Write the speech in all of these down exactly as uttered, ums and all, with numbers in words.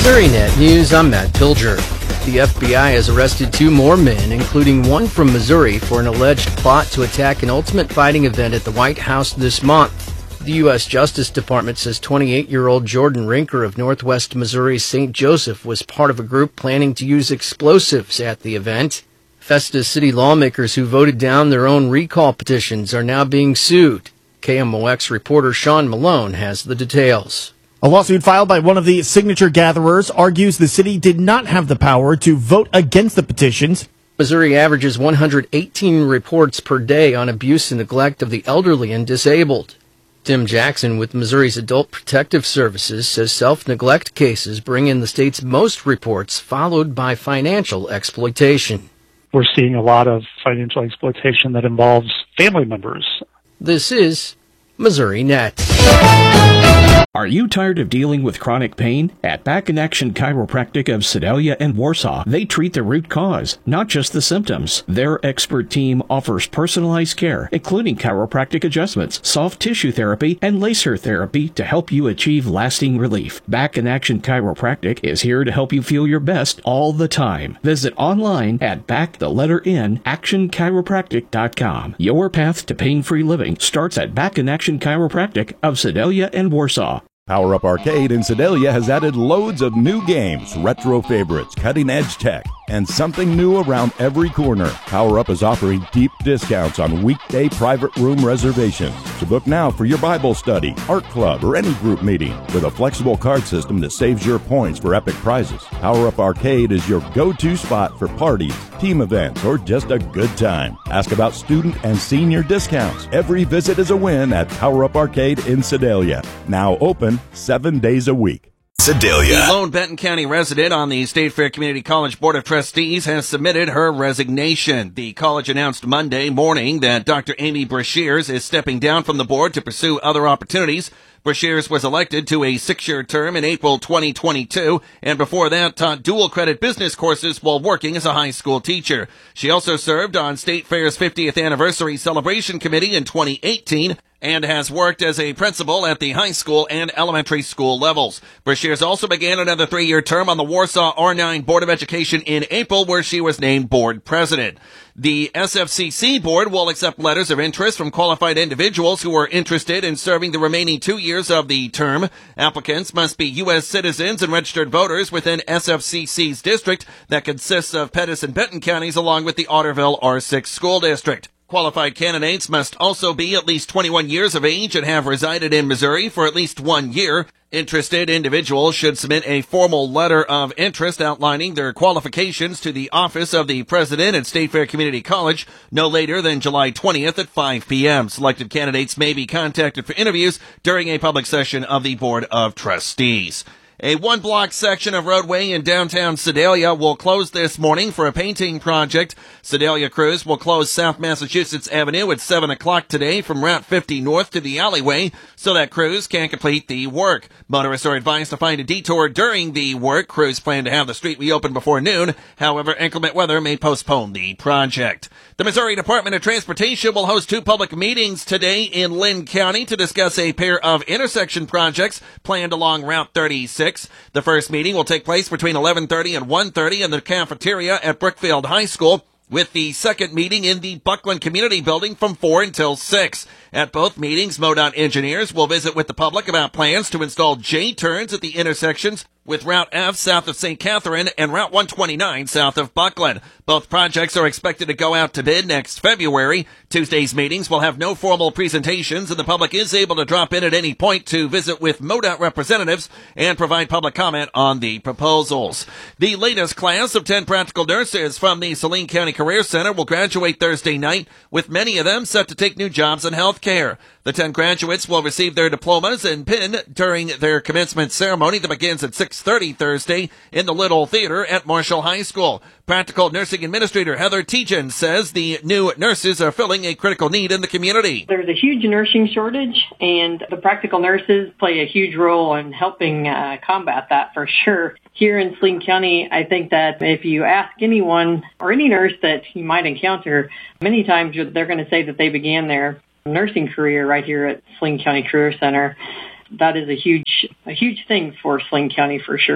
MissouriNet News, I'm Matt Pilger. The F B I has arrested two more men, including one from Missouri, for an alleged plot to attack an Ultimate Fighting event at the White House this month. The U S Justice Department says twenty-eight-year-old Jordan Rinker of Northwest Missouri's Saint Joseph was part of a group planning to use explosives at the event. Festus city lawmakers who voted down their own recall petitions are now being sued. K M O X reporter Sean Malone has the details. A lawsuit filed by one of the signature gatherers argues the city did not have the power to vote against the petitions. Missouri averages one hundred eighteen reports per day on abuse and neglect of the elderly and disabled. Tim Jackson with Missouri's Adult Protective Services says self-neglect cases bring in the state's most reports, followed by financial exploitation. We're seeing a lot of financial exploitation that involves family members. This is MissouriNet. Are you tired of dealing with chronic pain? At Back in Action Chiropractic of Sedalia and Warsaw, they treat the root cause, not just the symptoms. Their expert team offers personalized care, including chiropractic adjustments, soft tissue therapy, and laser therapy to help you achieve lasting relief. Back in Action Chiropractic is here to help you feel your best all the time. Visit online at back the letter N action chiropractic dot com. Your path to pain-free living starts at Back in Action Chiropractic of Sedalia and Warsaw. Power Up Arcade in Sedalia has added loads of new games, retro favorites, cutting-edge tech, and something new around every corner. Power Up is offering deep discounts on weekday private room reservations. So book now for your Bible study, art club, or any group meeting with a flexible card system that saves your points for epic prizes. Power Up Arcade is your go-to spot for parties, team events, or just a good time. Ask about student and senior discounts. Every visit is a win at Power Up Arcade in Sedalia. Now open seven days a week. Sedalia. The lone Benton County resident on the State Fair Community College Board of Trustees has submitted her resignation. The college announced Monday morning that Doctor Amy Brashears is stepping down from the board to pursue other opportunities. Brashears was elected to a six-year term in April twenty twenty-two, and before that taught dual-credit business courses while working as a high school teacher. She also served on State Fair's fiftieth Anniversary Celebration Committee in twenty eighteen, and has worked as a principal at the high school and elementary school levels. Brashears also began another three-year term on the Warsaw R nine Board of Education in April, where she was named board president. The S F C C board will accept letters of interest from qualified individuals who are interested in serving the remaining two years of the term. Applicants must be U S citizens and registered voters within S F C C's district that consists of Pettis and Benton counties along with the Otterville R six school district. Qualified candidates must also be at least twenty-one years of age and have resided in Missouri for at least one year. Interested individuals should submit a formal letter of interest outlining their qualifications to the office of the president at State Fair Community College no later than July twentieth at five p.m. Selected candidates may be contacted for interviews during a public session of the Board of Trustees. A one-block section of roadway in downtown Sedalia will close this morning for a painting project. Sedalia crews will close South Massachusetts Avenue at seven o'clock today from Route fifty north to the alleyway so that crews can complete the work. Motorists are advised to find a detour during the work. Crews plan to have the street reopened before noon. However, inclement weather may postpone the project. The Missouri Department of Transportation will host two public meetings today in Lynn County to discuss a pair of intersection projects planned along Route thirty-six. The first meeting will take place between eleven thirty and one thirty in the cafeteria at Brookfield High School, with the second meeting in the Buckland Community Building from four until six. At both meetings, MoDOT engineers will visit with the public about plans to install J-turns at the intersections with Route F south of Saint Catherine and Route one twenty-nine south of Buckland. Both projects are expected to go out to bid next February. Tuesday's meetings will have no formal presentations, and the public is able to drop in at any point to visit with MoDOT representatives and provide public comment on the proposals. The latest class of ten practical nurses from the Saline County Career Center will graduate Thursday night, with many of them set to take new jobs in health care. The ten graduates will receive their diplomas and pin during their commencement ceremony that begins at six thirty Thursday in the Little Theater at Marshall High School. Practical Nursing Administrator Heather Tejan says the new nurses are filling a critical need in the community. There's a huge nursing shortage, and the practical nurses play a huge role in helping uh, combat that for sure. Here in Saline County, I think that if you ask anyone or any nurse that you might encounter, many times they're going to say that they began their nursing career right here at Saline County Career Center. That is a huge, a huge thing for Saline County for sure.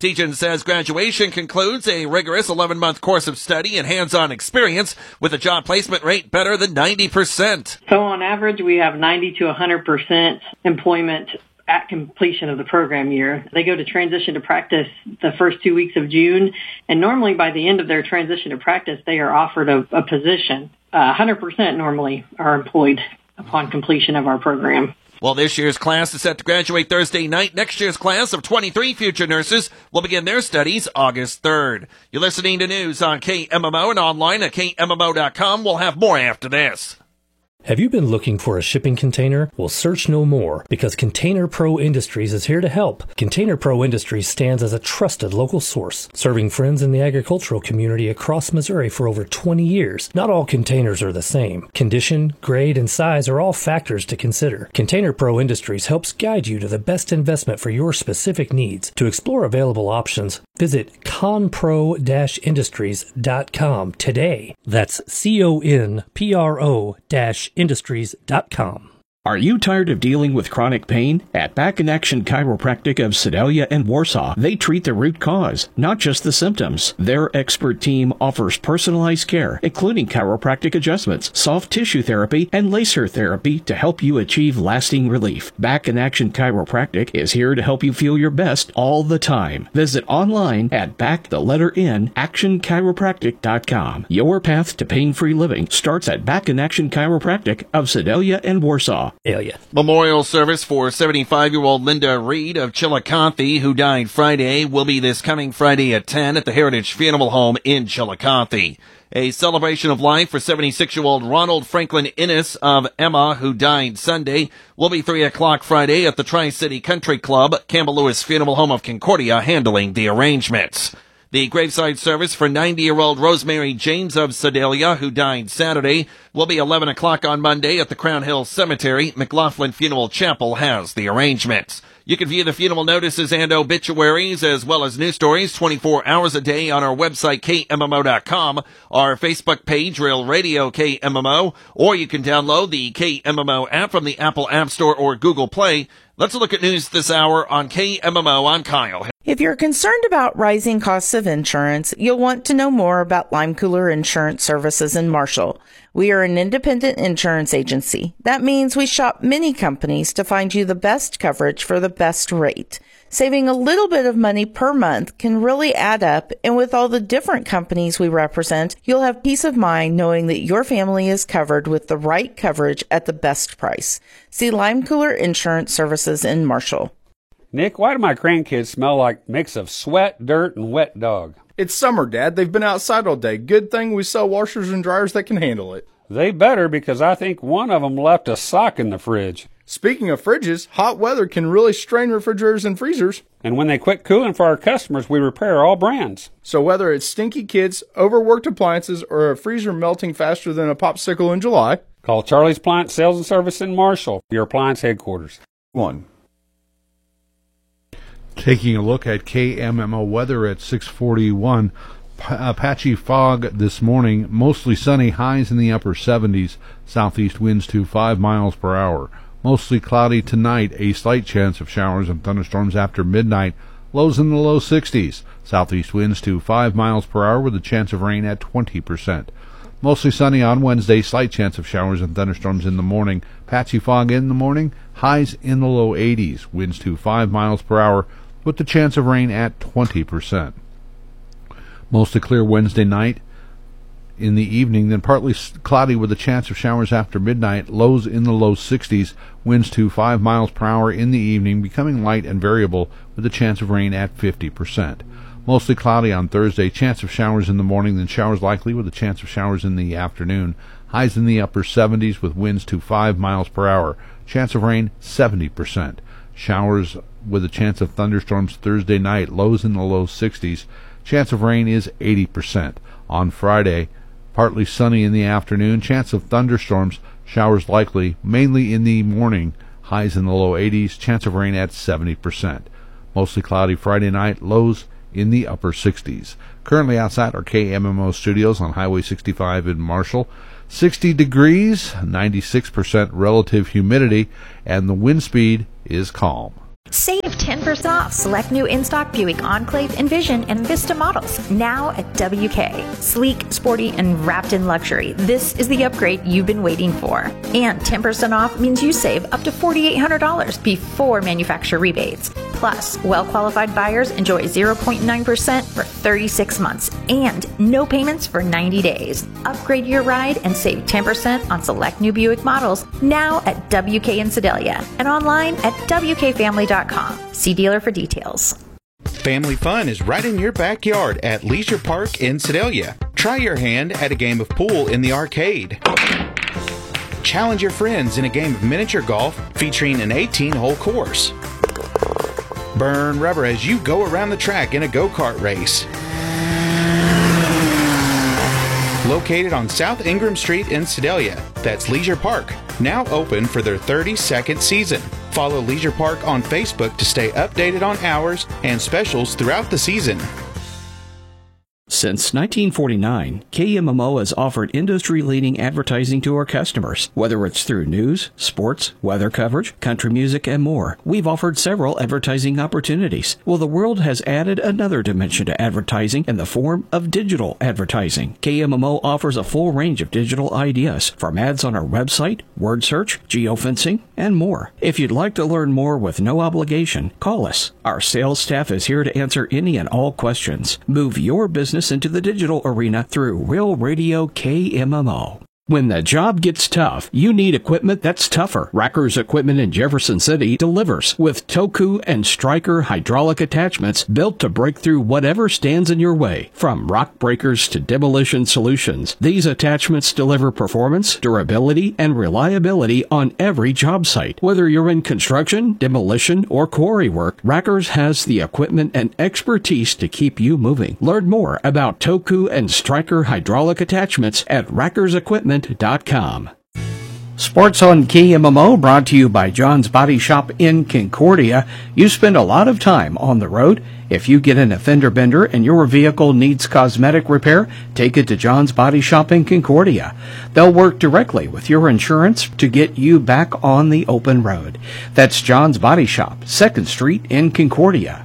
Tejan says graduation concludes a rigorous eleven-month course of study and hands-on experience with a job placement rate better than ninety percent. So on average, we have ninety to one hundred percent employment at completion of the program year. They go to transition to practice the first two weeks of June, and normally by the end of their transition to practice, they are offered a, a position. Uh, one hundred percent normally are employed upon completion of our program. Well, this year's class is set to graduate Thursday night. Next year's class of twenty-three future nurses will begin their studies August third. You're listening to news on K M M O and online at K M M O dot com. We'll have more after this. Have you been looking for a shipping container? Well, search no more, because Container Pro Industries is here to help. Container Pro Industries stands as a trusted local source, serving friends in the agricultural community across Missouri for over twenty years. Not all containers are the same. Condition, grade, and size are all factors to consider. Container Pro Industries helps guide you to the best investment for your specific needs. To explore available options, visit conpro dash industries dot com today. That's C O N P R O dash industries dot com. Are you tired of dealing with chronic pain? At Back in Action Chiropractic of Sedalia and Warsaw, they treat the root cause, not just the symptoms. Their expert team offers personalized care, including chiropractic adjustments, soft tissue therapy, and laser therapy to help you achieve lasting relief. Back in Action Chiropractic is here to help you feel your best all the time. Visit online at back the letter N action chiropractic dot com. Your path to pain-free living starts at Back in Action Chiropractic of Sedalia and Warsaw. Yeah. Memorial service for seventy-five-year-old Linda Reed of Chillicothe, who died Friday, will be this coming Friday at ten at the Heritage Funeral Home in Chillicothe. A celebration of life for seventy-six-year-old Ronald Franklin Innes of Emma, who died Sunday, will be three o'clock Friday at the Tri-City Country Club, Campbell Lewis Funeral Home of Concordia, handling the arrangements. The graveside service for ninety-year-old Rosemary James of Sedalia, who died Saturday, will be eleven o'clock on Monday at the Crown Hill Cemetery. McLaughlin Funeral Chapel has the arrangements. You can view the funeral notices and obituaries as well as news stories twenty-four hours a day on our website, K M M O dot com, our Facebook page, Real Radio K M M O, or you can download the K M M O app from the Apple App Store or Google Play. Let's look at news this hour on K M M O. I'm Kyle. If you're concerned about rising costs of insurance, you'll want to know more about Lime Cooler Insurance Services in Marshall. We are an independent insurance agency. That means we shop many companies to find you the best coverage for the best rate. Saving a little bit of money per month can really add up, and with all the different companies we represent, you'll have peace of mind knowing that your family is covered with the right coverage at the best price. See Lime Cooler Insurance Services in Marshall. Nick, why do my grandkids smell like a mix of sweat, dirt, and wet dog? It's summer, Dad. They've been outside all day. Good thing we sell washers and dryers that can handle it. They better, because I think one of them left a sock in the fridge. Speaking of fridges, hot weather can really strain refrigerators and freezers. And when they quit cooling for our customers, we repair all brands. So whether it's stinky kids, overworked appliances, or a freezer melting faster than a popsicle in July, call Charlie's Appliance Sales and Service in Marshall, your appliance headquarters. One. Taking a look at K M M O weather at six forty-one. P- uh, patchy fog this morning, mostly sunny, highs in the upper seventies, southeast winds to five miles per hour. Mostly cloudy tonight, a slight chance of showers and thunderstorms after midnight, lows in the low sixties, southeast winds to five miles per hour with a chance of rain at twenty percent. Mostly sunny on Wednesday, slight chance of showers and thunderstorms in the morning, patchy fog in the morning, highs in the low eighties, winds to five miles per hour with the chance of rain at twenty percent. Mostly clear Wednesday night in the evening, then partly cloudy with a chance of showers after midnight, lows in the low sixties, winds to five miles per hour in the evening, becoming light and variable with a chance of rain at fifty percent. Mostly cloudy on Thursday, chance of showers in the morning, then showers likely with a chance of showers in the afternoon, highs in the upper seventies with winds to five miles per hour, chance of rain seventy percent. Showers with a chance of thunderstorms Thursday night, lows in the low sixties, chance of rain is eighty percent. On Friday, partly sunny in the afternoon, chance of thunderstorms, showers likely, mainly in the morning, highs in the low eighties, chance of rain at seventy percent. Mostly cloudy Friday night, lows in the upper sixties. Currently outside our K M M O studios on Highway sixty-five in Marshall, sixty degrees, ninety-six percent relative humidity, and the wind speed is calm. Save ten percent off select new in-stock Buick Enclave, Envision, and Vista models now at W K. Sleek, sporty, and wrapped in luxury. This is the upgrade you've been waiting for. And ten percent off means you save up to four thousand eight hundred dollars before manufacturer rebates. Plus, well-qualified buyers enjoy zero point nine percent for thirty-six months and no payments for ninety days. Upgrade your ride and save ten percent on select new Buick models now at W K in Sedalia and online at W K family dot com. See dealer for details. Family fun is right in your backyard at Leisure Park in Sedalia. Try your hand at a game of pool in the arcade. Challenge your friends in a game of miniature golf featuring an eighteen-hole course. Burn rubber as you go around the track in a go-kart race. Located on South Ingram Street in Sedalia, that's Leisure Park, now open for their thirty-second season. Follow Leisure Park on Facebook to stay updated on hours and specials throughout the season. Since nineteen forty-nine, K M M O has offered industry-leading advertising to our customers. Whether it's through news, sports, weather coverage, country music, and more, we've offered several advertising opportunities. Well, the world has added another dimension to advertising in the form of digital advertising. K M M O offers a full range of digital ideas, from ads on our website, word search, geofencing, and more. If you'd like to learn more with no obligation, call us. Our sales staff is here to answer any and all questions. Move your business into the digital arena through Real Radio K M M O. When the job gets tough, you need equipment that's tougher. Racker's Equipment in Jefferson City delivers with Toku and Stryker hydraulic attachments built to break through whatever stands in your way. From rock breakers to demolition solutions, these attachments deliver performance, durability, and reliability on every job site. Whether you're in construction, demolition, or quarry work, Racker's has the equipment and expertise to keep you moving. Learn more about Toku and Stryker hydraulic attachments at Racker's Equipment dot com. Sports on K M M O brought to you by John's Body Shop in Concordia. You spend a lot of time on the road. If you get in a fender bender and your vehicle needs cosmetic repair, take it to John's Body Shop in Concordia. They'll work directly with your insurance to get you back on the open road. That's John's Body Shop, second Street in Concordia.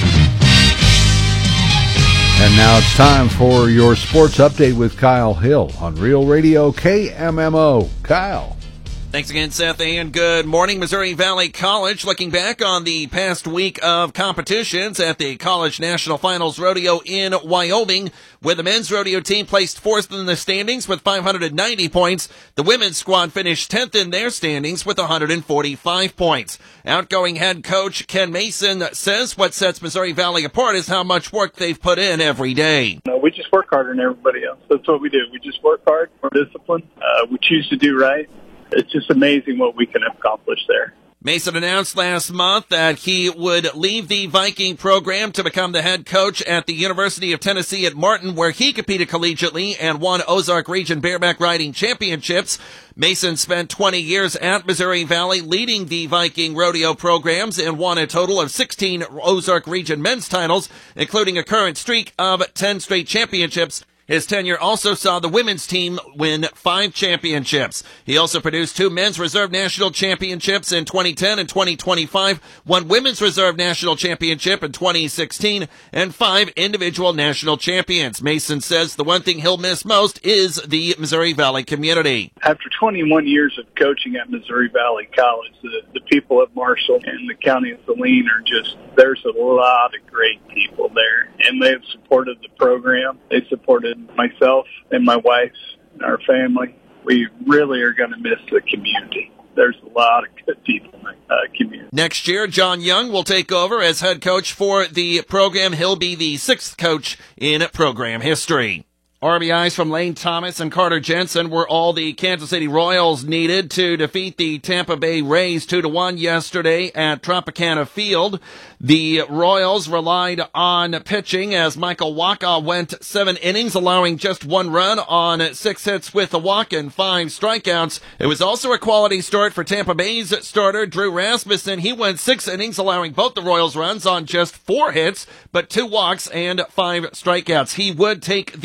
And now it's time for your sports update with Kyle Hill on Real Radio K M M O. Kyle. Thanks again, Seth, and good morning. Missouri Valley College looking back on the past week of competitions at the College National Finals Rodeo in Wyoming, where the men's rodeo team placed fourth in the standings with five hundred ninety points. The women's squad finished tenth in their standings with one hundred forty-five points. Outgoing head coach Ken Mason says what sets Missouri Valley apart is how much work they've put in every day. No, we just work harder than everybody else. That's what we do. We just work hard. We're disciplined. Uh, we choose to do right. It's just amazing what we can accomplish there. Mason announced last month that he would leave the Viking program to become the head coach at the University of Tennessee at Martin, where he competed collegiately and won Ozark Region bareback riding championships. Mason spent twenty years at Missouri Valley leading the Viking rodeo programs and won a total of sixteen Ozark Region men's titles, including a current streak of ten straight championships. His tenure also saw the women's team win five championships. He also produced two men's reserve national championships in twenty ten and twenty twenty-five, one women's reserve national championship in twenty sixteen, and five individual national champions. Mason says the one thing he'll miss most is the Missouri Valley community. After twenty-one years of coaching at Missouri Valley College, the, the people of Marshall and the county of Saline are just, there's a lot of great people there, and they've supported the program. They supported myself and my wife and our family. We really are going to miss the community. There's a lot of good people in the uh, community. Next year, John Young will take over as head coach for the program. He'll be the sixth coach in program history. R B Is from Lane Thomas and Carter Jensen were all the Kansas City Royals needed to defeat the Tampa Bay Rays two to one yesterday at Tropicana Field. The Royals relied on pitching as Michael Wacha went seven innings, allowing just one run on six hits with a walk and five strikeouts. It was also a quality start for Tampa Bay's starter, Drew Rasmussen. He went six innings, allowing both the Royals runs on just four hits, but two walks and five strikeouts. He would take the loss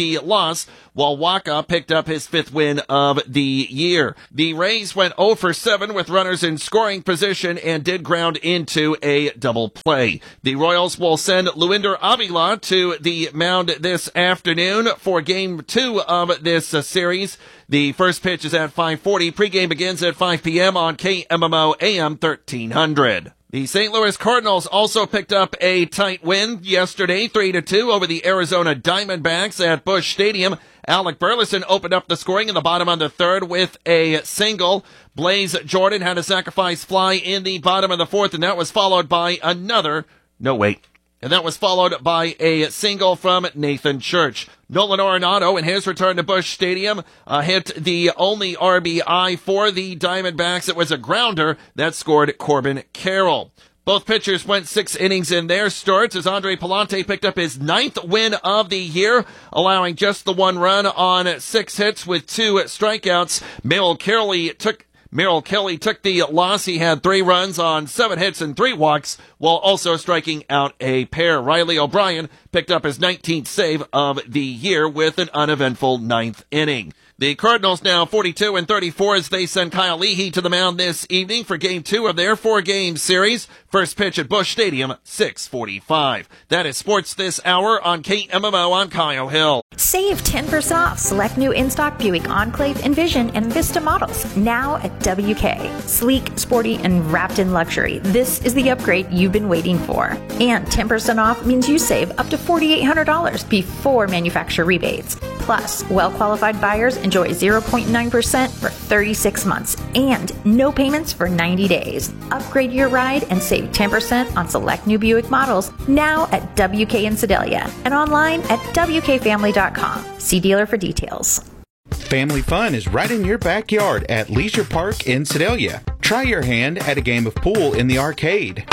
loss, while Waka picked up his fifth win of the year. The Rays went oh for seven with runners in scoring position and did ground into a double play. The Royals will send Luinder Avila to the mound this afternoon for game two of this uh, series. The first pitch is at five forty. Pregame begins at five p.m. on K M M O A M thirteen hundred. The Saint Louis Cardinals also picked up a tight win yesterday, three to two over the Arizona Diamondbacks at Busch Stadium. Alec Burleson opened up the scoring in the bottom of the third with a single. Blaze Jordan had a sacrifice fly in the bottom of the fourth, and that was followed by another. No, wait. And that was followed by a single from Nathan Church. Nolan Arenado, in his return to Busch Stadium, uh, hit the only R B I for the Diamondbacks. It was a grounder that scored Corbin Carroll. Both pitchers went six innings in their starts as Andre Palante picked up his ninth win of the year, allowing just the one run on six hits with two strikeouts. Merrill Kelly took Merrill Kelly took the loss. He had three runs on seven hits and three walks, while also striking out a pair. Riley O'Brien picked up his nineteenth save of the year with an uneventful ninth inning. The Cardinals now forty-two and thirty-four as they send Kyle Leahy to the mound this evening for game two of their four-game series. First pitch at Busch Stadium, six forty-five. That is sports this hour on K M M O. I'm Kyle Hill. Save ten percent off select new in-stock Buick Enclave, Envision, and Vista models now at W K. Sleek, sporty, and wrapped in luxury. This is the upgrade you've been waiting for. And ten percent off means you save up to four thousand eight hundred dollars before manufacturer rebates. Plus, well-qualified buyers enjoy zero point nine percent for thirty-six months and no payments for ninety days. Upgrade your ride and save ten percent on select new Buick models now at W K in Sedalia and online at W K family dot com. See dealer for details. Family fun is right in your backyard at Leisure Park in Sedalia. Try your hand at a game of pool in the arcade.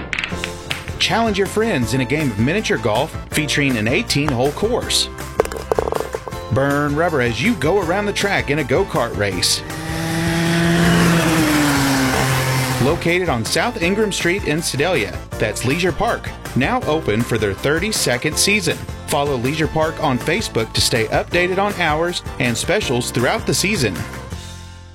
Challenge your friends in a game of miniature golf featuring an eighteen-hole course. Burn rubber as you go around the track in a go-kart race. Located on South Ingram Street in Sedalia, that's Leisure Park, now open for their thirty-second season. Follow Leisure Park on Facebook to stay updated on hours and specials throughout the season.